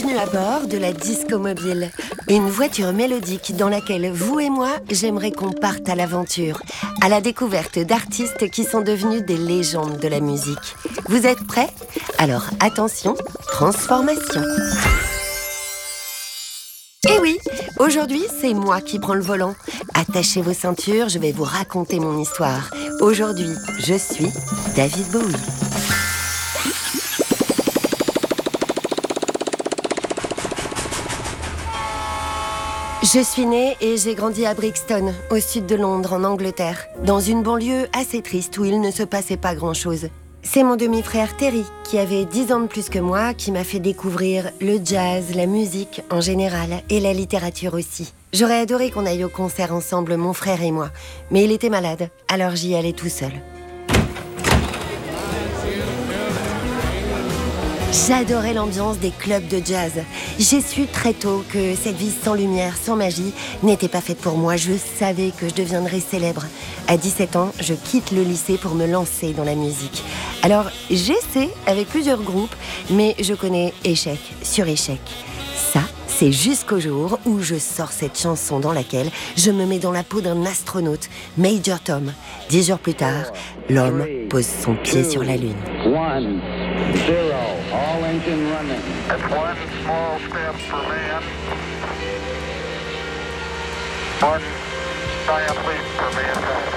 Bienvenue à bord de la Disco Mobile, une voiture mélodique dans laquelle vous et moi, j'aimerais qu'on parte à l'aventure, à la découverte d'artistes qui sont devenus des légendes de la musique. Vous êtes prêts? Alors attention, transformation. Eh oui, aujourd'hui, c'est moi qui prends le volant. Attachez vos ceintures, je vais vous raconter mon histoire. Aujourd'hui, je suis David Bowie. Je suis née et j'ai grandi à Brixton, au sud de Londres, en Angleterre, dans une banlieue assez triste où il ne se passait pas grand-chose. C'est mon demi-frère Terry, qui avait 10 ans de plus que moi, qui m'a fait découvrir le jazz, la musique en général et la littérature aussi. J'aurais adoré qu'on aille au concert ensemble, mon frère et moi, mais il était malade, alors j'y allais tout seul. J'adorais l'ambiance des clubs de jazz. J'ai su très tôt que cette vie sans lumière, sans magie, n'était pas faite pour moi. Je savais que je deviendrais célèbre. À 17 ans, je quitte le lycée pour me lancer dans la musique. Alors, j'essaie avec plusieurs groupes, mais je connais échec sur échec. Ça, c'est jusqu'au jour où je sors cette chanson dans laquelle je me mets dans la peau d'un astronaute, Major Tom. 10 jours plus tard, l'homme pose son pied sur la Lune. 1, 0, all engine running. That's one small step for man, one giant leap for mankind.